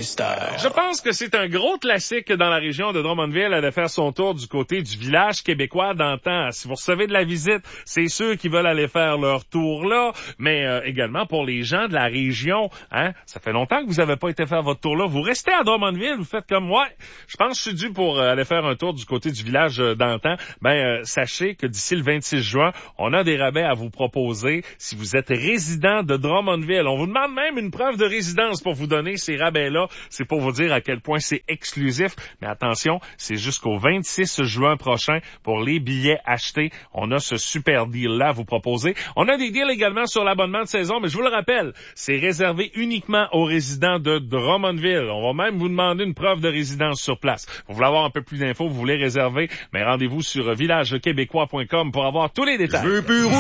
Je pense que c'est un gros classique dans la région de Drummondville de faire son tour du côté du village québécois d'antan. Si vous recevez de la visite, c'est ceux qui veulent aller faire leur tour là, mais également pour les gens de la région. Hein, ça fait longtemps que vous n'avez pas été faire votre tour là. Vous restez à Drummondville, vous faites comme moi. Je pense que je suis dû pour aller faire un tour du côté du village d'antan. Sachez que d'ici le 26 juin, on a des rabais à vous proposer si vous êtes résident de Drummondville. On vous demande même une preuve de résidence pour vous donner ces rabais-là. C'est pour vous dire à quel point c'est exclusif. Mais attention, c'est jusqu'au 26 juin prochain pour les billets achetés. On a ce super deal-là à vous proposer. On a des deals également sur l'abonnement de saison, mais je vous le rappelle, c'est réservé uniquement aux résidents de Drummondville. On va même vous demander une preuve de résidence sur place. Vous voulez avoir un peu plus d'infos, vous voulez réserver, mais rendez-vous sur villagequébécois.com pour avoir tous les détails.